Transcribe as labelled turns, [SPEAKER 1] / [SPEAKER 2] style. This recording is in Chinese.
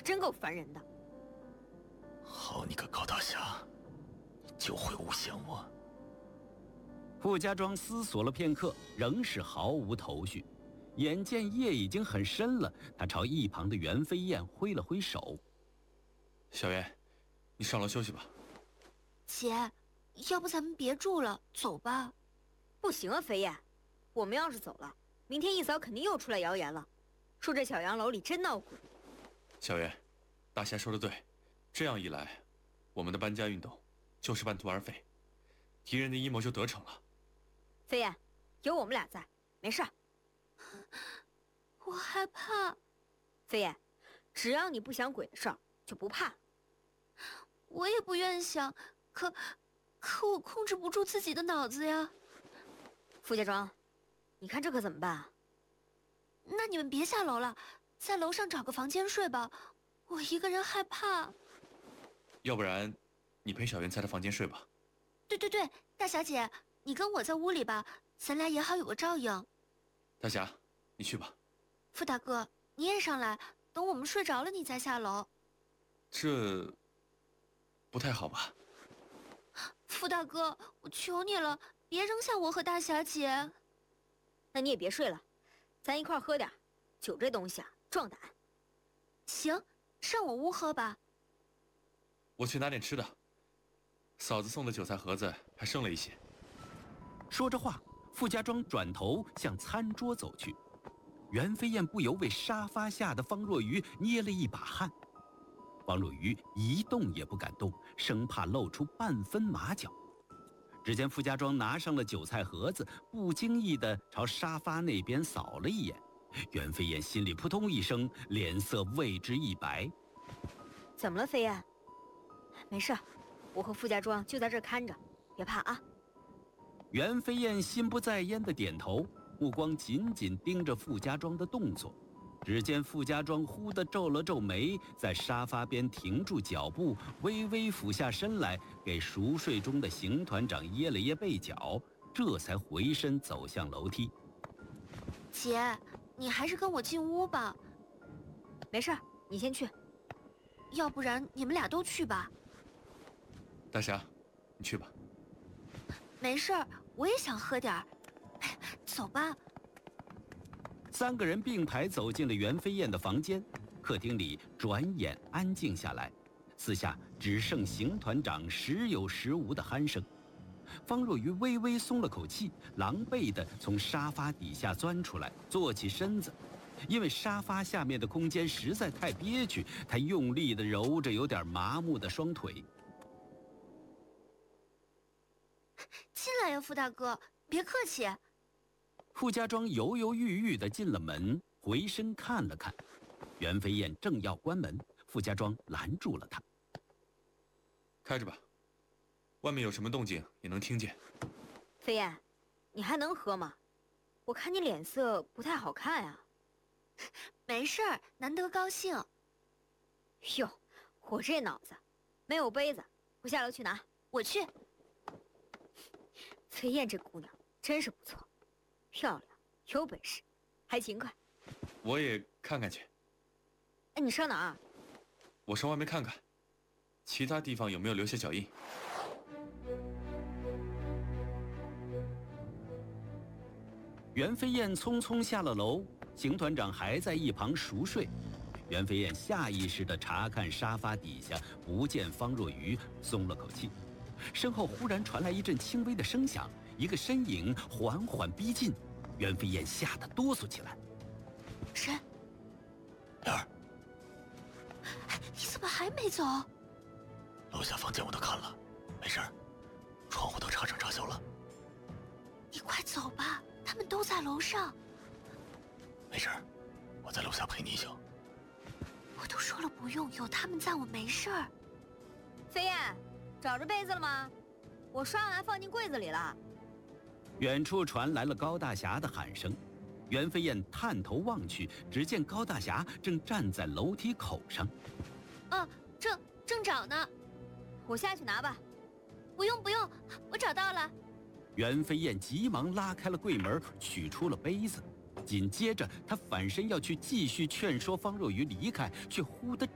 [SPEAKER 1] 真够烦人的。
[SPEAKER 2] 好你个高大侠，你就会诬陷我？
[SPEAKER 3] 傅家庄思索了片刻，仍是毫无头绪。眼见夜已经很深了，他朝一旁的袁飞燕挥了挥手：“
[SPEAKER 4] 小袁，你上楼休息吧。”
[SPEAKER 5] 姐，要不咱们别住了，走吧。
[SPEAKER 1] 不行啊，飞燕，我们要是走了，明天一早肯定又出来谣言了，说这小洋楼里真闹鬼。
[SPEAKER 4] 小袁，大侠说的对，这样一来，我们的搬家运动就是半途而废，敌人的阴谋就得逞了。
[SPEAKER 1] 飞燕，有我们俩在，没事儿。
[SPEAKER 5] 我害怕。
[SPEAKER 1] 飞燕，只要你不想鬼的事儿，就不怕了。
[SPEAKER 5] 我也不愿想，可我控制不住自己的脑子呀。
[SPEAKER 1] 傅家庄，你看这可怎么办啊？
[SPEAKER 5] 那你们别下楼了，在楼上找个房间睡吧，我一个人害怕。
[SPEAKER 4] 要不然，你陪小袁在他房间睡吧。
[SPEAKER 5] 对，大侠姐，你跟我在屋里吧，咱俩也好有个照应。
[SPEAKER 4] 大侠，你去吧。
[SPEAKER 5] 傅大哥，你也上来，等我们睡着了你再下楼。
[SPEAKER 4] 这不太好吧？
[SPEAKER 5] 傅大哥，我求你了，别扔下我和大侠姐。
[SPEAKER 1] 那你也别睡了，咱一块喝点酒，这东西啊，壮胆。
[SPEAKER 5] 行，上我屋喝吧。
[SPEAKER 4] 我去拿点吃的，嫂子送的韭菜盒子还剩了一些。
[SPEAKER 3] 说着话，傅家庄转头向餐桌走去，袁飞燕不由为沙发下的方若愚捏了一把汗。方若愚一动也不敢动，生怕露出半分马脚。只见傅家庄拿上了韭菜盒子，不经意地朝沙发那边扫了一眼。袁飞燕心里扑通一声，脸色为之一白。
[SPEAKER 1] 怎么了，飞燕？没事，我和傅家庄就在这儿看着，别怕啊。
[SPEAKER 3] 袁飞燕心不在焉地点头，目光紧紧盯着傅家庄的动作。只见傅家庄忽地皱了皱眉，在沙发边停住脚步，微微俯下身来，给熟睡中的邢团长掖了掖被角，这才回身走向楼梯。
[SPEAKER 5] 姐，你还是跟我进屋吧。
[SPEAKER 1] 没事，你先去。
[SPEAKER 5] 要不然你们俩都去吧。
[SPEAKER 4] 大侠，你去吧。
[SPEAKER 5] 没事儿，我也想喝点儿。走吧。
[SPEAKER 3] 三个人并排走进了袁飞燕的房间，客厅里转眼安静下来，四下只剩邢团长时有时无的鼾声。方若愚微微松了口气，狼狈地从沙发底下钻出来，坐起身子。因为沙发下面的空间实在太憋屈，他用力地揉着有点麻木的双腿。
[SPEAKER 5] 进来呀，傅大哥，别客气。
[SPEAKER 3] 傅家庄犹犹豫豫地进了门，回身看了看，袁飞燕正要关门，傅家庄拦住了他。
[SPEAKER 4] 开着吧，外面有什么动静也能听见。
[SPEAKER 1] 飞燕，你还能喝吗？我看你脸色不太好看啊。
[SPEAKER 5] 没事儿，难得高兴。
[SPEAKER 1] 哟，我这脑子，没有杯子，我下楼去拿。
[SPEAKER 5] 我去。
[SPEAKER 1] 飞燕这姑娘真是不错，漂亮，有本事，还勤快。
[SPEAKER 4] 我也看看去。
[SPEAKER 1] 哎，你上哪儿？
[SPEAKER 4] 我上外面看看，其他地方有没有留下脚印。
[SPEAKER 3] 袁飞燕匆匆下了楼，邢团长还在一旁熟睡。袁飞燕下意识地查看沙发底下，不见方若愚，松了口气。身后忽然传来一阵轻微的声响，一个身影缓缓逼近，袁飞燕吓得哆嗦起来。
[SPEAKER 5] 谁？
[SPEAKER 2] 莲儿，
[SPEAKER 5] 你怎么还没走？
[SPEAKER 2] 楼下房间我都看了，没事儿，窗户都插上插销了。
[SPEAKER 5] 你快走吧，他们都在楼上。
[SPEAKER 2] 没事儿，我在楼下陪你一宿。
[SPEAKER 5] 我都说了不用，有他们在我没事儿。
[SPEAKER 1] 飞燕，找着杯子了吗？我刷完放进柜子里了。
[SPEAKER 3] 远处传来了高大侠的喊声，袁飞燕探头望去，只见高大侠正站在楼梯口上。
[SPEAKER 5] 正找呢。
[SPEAKER 1] 我下去拿吧。
[SPEAKER 5] 不用，我找到了。
[SPEAKER 3] 袁飞燕急忙拉开了柜门，取出了杯子。紧接着，他反身要去继续劝说方若愚离开，却忽地